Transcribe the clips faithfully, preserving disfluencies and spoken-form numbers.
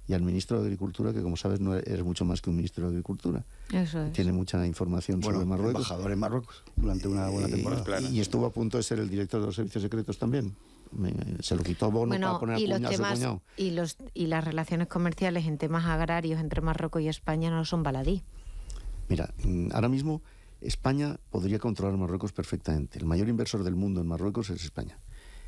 y al ministro de Agricultura, que como sabes no eres mucho más que un ministro de Agricultura. Eso es. Tiene mucha información bueno, sobre Marruecos. Embajador en Marruecos durante una buena temporada. Y, y estuvo a punto de ser el director de los servicios secretos también. Me, se lo quitó Bono bueno, para poner y a los cuñado temas, a su cuñado. Y, los, y las relaciones comerciales en temas agrarios entre Marruecos y España no son baladí. Mira, ahora mismo España podría controlar Marruecos perfectamente. El mayor inversor del mundo en Marruecos es España.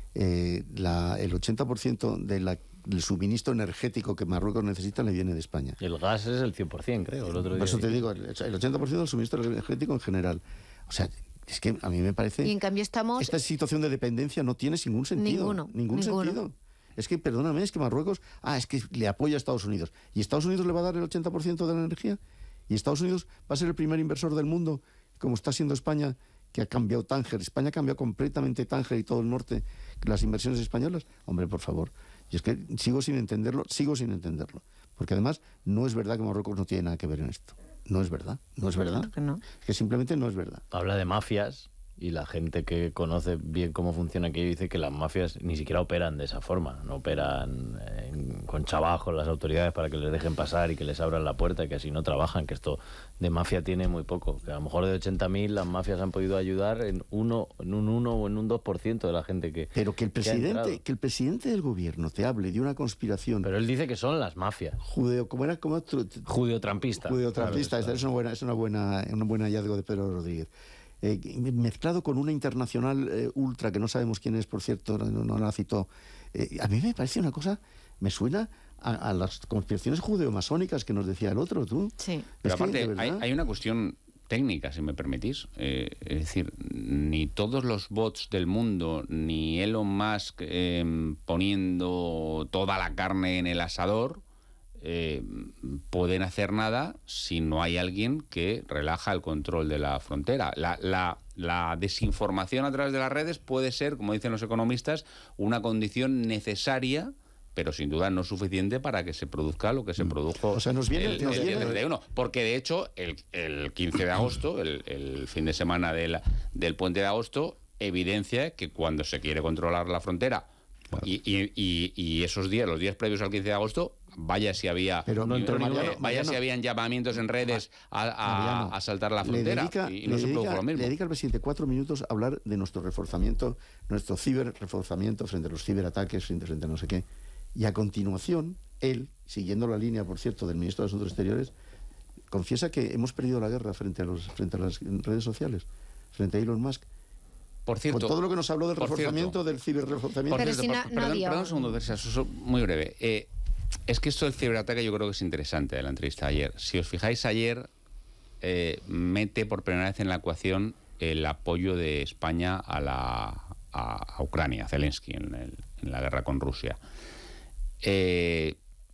Eh, la, el ochenta por ciento de la, del suministro energético que Marruecos necesita le viene de España. Y el gas es el cien por ciento, creo. El otro día Por eso te digo, el, el ochenta por ciento del suministro energético en general. O sea, es que a mí me parece... Y en cambio estamos... Esta situación de dependencia no tiene ningún sentido. Ninguno. Ningún ninguno. sentido. Es que, perdóname, es que Marruecos... Ah, es que le apoya a Estados Unidos. ¿Y Estados Unidos le va a dar el ochenta por ciento de la energía? ¿Y Estados Unidos va a ser el primer inversor del mundo, como está siendo España, que ha cambiado Tánger? España ha cambiado completamente Tánger y todo el norte, las inversiones españolas. Hombre, por favor. Y es que sigo sin entenderlo, sigo sin entenderlo. Porque además no es verdad que Marruecos no tiene nada que ver en esto. No es verdad, no es verdad. Que no. Es que simplemente no es verdad. Habla de mafias y la gente que conoce bien cómo funciona aquello dice que las mafias ni siquiera operan de esa forma. No operan eh, con chavajos las autoridades para que les dejen pasar y que les abran la puerta y que así no trabajan, que esto de mafia tiene muy poco. Que a lo mejor de ochenta mil las mafias han podido ayudar en uno, en un uno o en un dos por ciento de la gente que Pero que el que ha presidente, entrado. que el presidente del gobierno te hable de una conspiración... Pero él dice que son las mafias. Judeo, ¿cómo era? ¿Cómo? Judeo-trampista. Judeo-trampista, Claro, es una buena, es una buena, un buen hallazgo de Pedro Rodríguez. Eh, mezclado con una internacional eh, ultra, que no sabemos quién es, por cierto, no, no la citó. Eh, a mí me parece una cosa, me suena a, a las conspiraciones judeo-masónicas que nos decía el otro, tú. Sí. Pero Es que, aparte, de verdad, hay, hay una cuestión técnica, si me permitís. Eh, es decir, ni todos los bots del mundo, ni Elon Musk eh, poniendo toda la carne en el asador, eh, pueden hacer nada si no hay alguien que relaja el control de la frontera. La, la, la desinformación a través de las redes puede ser, como dicen los economistas, una condición necesaria, pero sin duda no suficiente para que se produzca lo que se produjo o sea, nos viene, el, nos el viene... treinta y uno. Porque de hecho, el, el quince de agosto, el, el fin de semana de la, del puente de agosto, evidencia que cuando se quiere controlar la frontera, claro. y, y, y, y esos días, los días previos al quince de agosto, vaya si había Pero no entró eh, Mariano, vaya Mariano, si habían llamamientos en redes a, a, Mariano, a saltar la frontera, le dedica, y no le se produjo dedica, lo mismo. Le dedica al presidente cuatro minutos a hablar de nuestro reforzamiento, nuestro ciberreforzamiento frente a los ciberataques, frente, frente a no sé qué. Y a continuación, él, siguiendo la línea, por cierto, del ministro de Asuntos Exteriores, confiesa que hemos perdido la guerra frente a, los, frente a las redes sociales, frente a Elon Musk. Por cierto, con todo lo que nos habló del reforzamiento, cierto, del ciberreforzamiento. Pero cierto, si no, por, no perdón, dio... perdón un segundo, Teresa, eso es muy breve. Eh, es que esto del ciberataque yo creo que es interesante de la entrevista de ayer. Si os fijáis, ayer eh, mete por primera vez en la ecuación el apoyo de España a, la, a, a Ucrania, a Zelensky, en, el, en la guerra con Rusia. Eh,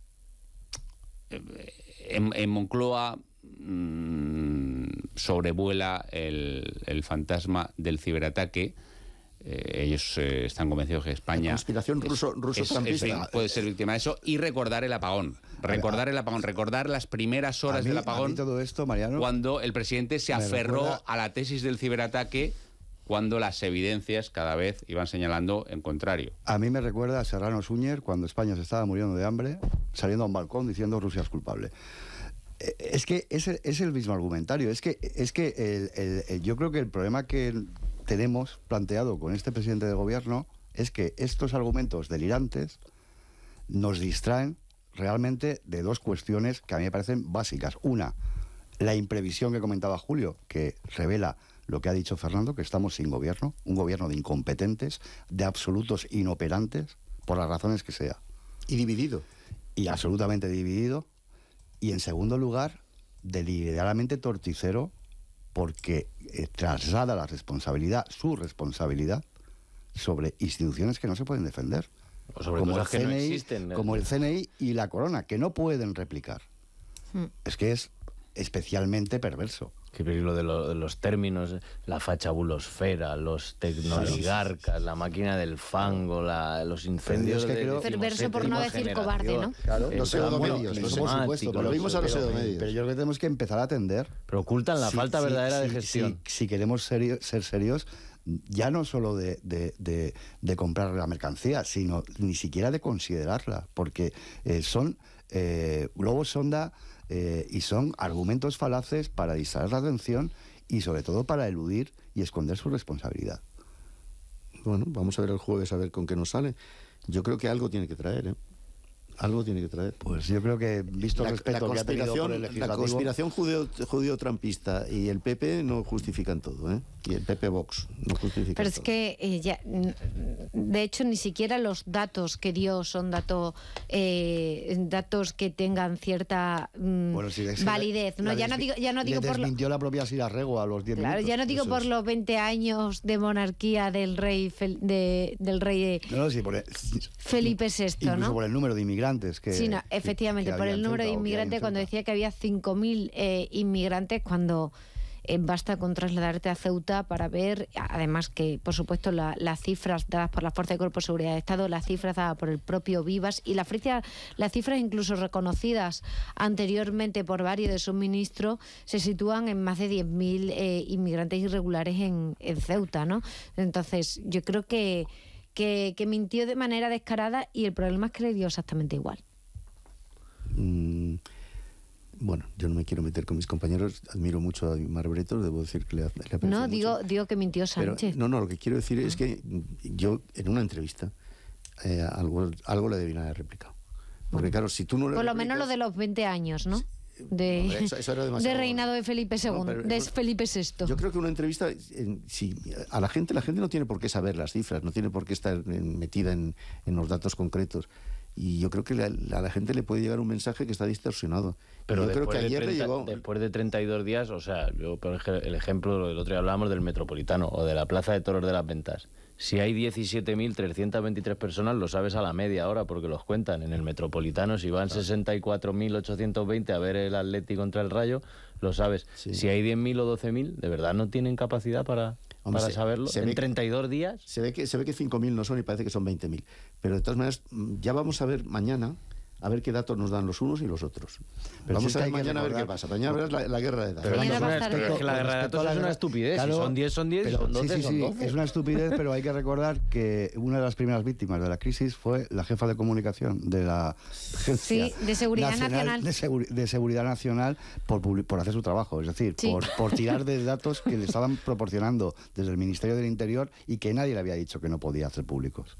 en, en Moncloa mmm, sobrevuela el, el fantasma del ciberataque. Eh, ellos eh, están convencidos que España... La conspiración ruso, ruso es, es, es, puede ser víctima de eso, y recordar el apagón. Recordar el apagón, recordar las primeras horas mí, del apagón, todo esto, Mariano, cuando el presidente se aferró recuerda... a la tesis del ciberataque, cuando las evidencias cada vez iban señalando en contrario. A mí me recuerda a Serrano Suñer, cuando España se estaba muriendo de hambre, saliendo a un balcón diciendo Rusia es culpable. Es que es el, es el mismo argumentario. Es que, es que el, el, el, yo creo que el problema que tenemos planteado con este presidente de gobierno es que estos argumentos delirantes nos distraen realmente de dos cuestiones que a mí me parecen básicas. Una, la imprevisión que comentaba Julio, que revela lo que ha dicho Fernando, que estamos sin gobierno, un gobierno de incompetentes, de absolutos inoperantes, por las razones que sea. Y dividido. Y absolutamente dividido. Y en segundo lugar, deliberadamente torticero, porque eh, traslada la responsabilidad, su responsabilidad, sobre instituciones que no se pueden defender. O sobre como cosas el que no C N I, existen. como el C N I y la Corona, que no pueden replicar. Hmm. Es que es especialmente perverso. Qué peligro de, lo, de los términos, la fachabulosfera, los tecnoligarcas, la máquina del fango, la, los incendios. Es que de, creo, perverso por no decir cobarde, ¿no? Claro, los pseudomedios, por supuesto, pero lo vimos a los pseudomedios. Pero yo creo que tenemos que empezar a atender. Pero ocultan la si, falta si, verdadera si, de gestión. Si, si queremos serio, ser serios, ya no solo de, de, de, de comprar la mercancía, sino ni siquiera de considerarla, porque eh, son eh, globos sonda eh, y son argumentos falaces para distraer la atención y sobre todo para eludir y esconder su responsabilidad. Bueno, vamos a ver el jueves a ver con qué nos sale. Yo creo que algo tiene que traer, ¿eh? Algo tiene que traer. Pues yo creo que, visto el La, respeto la que ha tenido por el conspiración, la legislativo... conspiración judeo, judío-trampista y el P P no justifican todo, ¿eh? Y el P P Vox no justifican Pero es todo. que, eh, ya, de hecho, ni siquiera los datos que dio son datos eh, datos que tengan cierta mm, Bueno, sí, es que validez. la- No, la ya no desmi- digo, ya no digo le por lo, desmintió la propia Sira Rego a los diez claro, minutos. ya no digo eso por es. los veinte años de monarquía del rey Fel- de, del rey de No, no, sí, por el, Felipe sexto, incluso ¿no? por el número de inmigrantes que... Sí, no, que- efectivamente, que por había el en número de Ceuta o que hay en inmigrantes, cuando Ceuta. decía que había cinco mil eh, inmigrantes, cuando eh, basta con trasladarte a Ceuta para ver, además que, por supuesto, la- las cifras dadas por la Fuerza de Cuerpo de Seguridad de Estado, las cifras dadas por el propio Vivas y la fricia- las cifras incluso reconocidas anteriormente por varios de sus ministros, se sitúan en más de diez mil eh, inmigrantes irregulares en, en Ceuta, ¿no? Entonces, yo creo que, que, que mintió de manera descarada y el problema es que le dio exactamente igual. Mm, bueno, yo no me quiero meter con mis compañeros, admiro mucho a Mar Bretos, debo decir que le, le aprecio No, mucho. digo, digo que mintió Pero, Sánchez. no, no, lo que quiero decir es que yo, en una entrevista, eh, algo, algo le debían haber replicado. Porque claro, si tú no le Por lo menos lo replicas- de los veinte años, ¿no? De, Hombre, eso- eso era demasiado- de reinado de Felipe No, segundo, pero- de Felipe sexto. Yo creo que una entrevista, en- si a la gente, la gente no tiene por qué saber las cifras, no tiene por qué estar en- metida en, en los datos concretos. Y yo creo que la- la- a la gente le puede llegar un mensaje que está distorsionado. Pero yo creo después, que de ayer le treinta, llegó... después de treinta y dos días, o sea, yo por ej- el ejemplo, lo del otro día hablábamos del Metropolitano o de la Plaza de Toros de las Ventas. Si hay diecisiete mil trescientas veintitrés personas, lo sabes a la media hora porque los cuentan. En el Metropolitano, si van sesenta y cuatro mil ochocientos veinte a ver el Atleti contra el Rayo, lo sabes. Sí. Si hay diez mil o doce mil, ¿de verdad no tienen capacidad para, Hombre, para se- saberlo? se ¿En ve que- treinta y dos días? Se ve que se ve que cinco mil no son y parece que son veinte mil. Pero de todas maneras, mm, ya vamos a ver mañana a ver qué datos nos dan los unos y los otros. Pero vamos si a es ver que hay que mañana a ver qué recordar- pasa. Mañana verás la, la guerra de datos. Pero Mañana con va a estar respecto- bien. Es que la con guerra de respecto datos a la es una guerra- estupidez. Si Claro, son diez, son diez, si pero- son doce, sí, sí, son sí, doce. es una estupidez, pero hay que recordar que una de las primeras víctimas de la crisis fue la jefa de comunicación de la Agencia Sí, de Seguridad Nacional. de, Seguri- de Seguridad Nacional por, publi- por hacer su trabajo, es decir, Sí. por, por tirar de datos que le estaban proporcionando desde el Ministerio del Interior y que nadie le había dicho que no podía hacer públicos.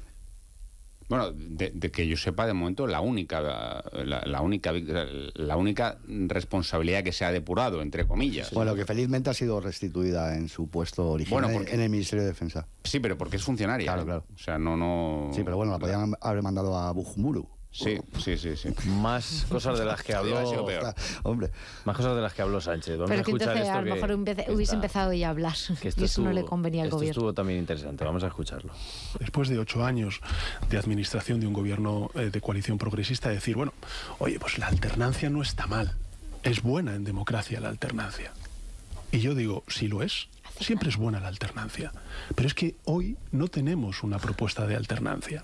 Bueno, de, de que yo sepa, de momento, la única la, la única la única responsabilidad que se ha depurado, entre comillas. Bueno, que felizmente ha sido restituida en su puesto original Bueno, porque- en el Ministerio de Defensa. Sí, pero porque es funcionaria. Claro, ¿eh? claro. O sea, no, no... Sí, pero bueno, la podían haber mandado a Bujumburu. Sí, sí, sí, sí. Más cosas de las que Podría haber sido habló... peor. Hombre, Más cosas de las que habló Sánchez. Vamos Pero a que escuchar entonces esto a lo que- mejor hubiese, que hubiese está- empezado ya a hablar. que Y esto eso no le estuvo- convenía al esto gobierno. estuvo también interesante. Vamos a escucharlo. Después de ocho años de administración de un gobierno eh, de coalición progresista, decir, bueno, oye, pues la alternancia no está mal. Es buena en democracia la alternancia. Y yo digo, sí lo es. Siempre es buena la alternancia. Pero es que hoy no tenemos una propuesta de alternancia.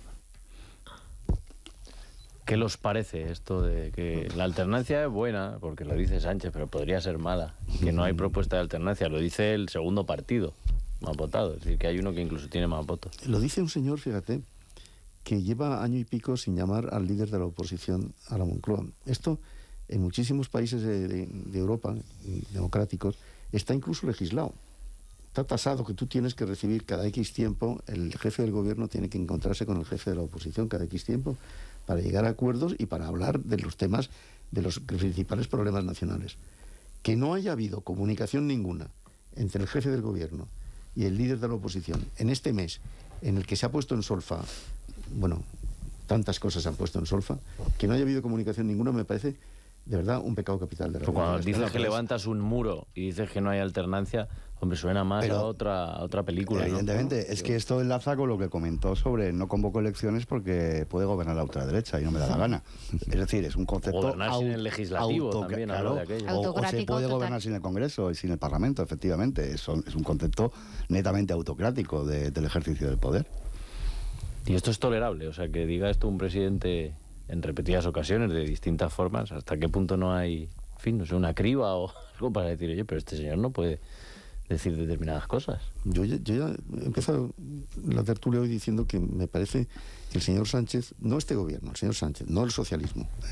¿Qué los parece esto de que la alternancia es buena, porque lo dice Sánchez, pero podría ser mala? Que no hay propuesta de alternancia, lo dice el segundo partido más votado, es decir, que hay uno que incluso tiene más votos. Lo dice un señor, fíjate, que lleva año y pico sin llamar al líder de la oposición a la Moncloa. Esto, en muchísimos países de, de- de Europa, eh, democráticos, está incluso legislado. Está tasado que tú tienes que recibir cada X tiempo, el jefe del gobierno tiene que encontrarse con el jefe de la oposición cada X tiempo para llegar a acuerdos y para hablar de los temas, de los principales problemas nacionales. Que no haya habido comunicación ninguna entre el jefe del gobierno y el líder de la oposición en este mes en el que se ha puesto en solfa, bueno, tantas cosas se han puesto en solfa, que no haya habido comunicación ninguna me parece de verdad un pecado capital de la Pero cuando democracia. dices que levantas un muro y dices que no hay alternancia, hombre, suena más Pero- a otra, a otra película, ¿no? evidentemente, es que esto enlaza con lo que comentó sobre no convoco elecciones porque puede gobernar la ultraderecha y no me da la gana. Es decir, es un concepto... Gobernar sin au- el legislativo, autoca- también habló de aquello. O- o, se Autocrático puede total. gobernar sin el Congreso y sin el Parlamento, efectivamente. Es, un- es un concepto netamente autocrático de- del ejercicio del poder. Y esto es tolerable, o sea, que diga esto un presidente en repetidas ocasiones, de distintas formas, hasta qué punto no hay, en fin, no sé, una criba o algo para decir, oye, pero este señor no puede decir determinadas cosas. Yo, ya- yo ya he empezado la tertulia hoy diciendo que me parece que el señor Sánchez, no este gobierno, el señor Sánchez, no el socialismo,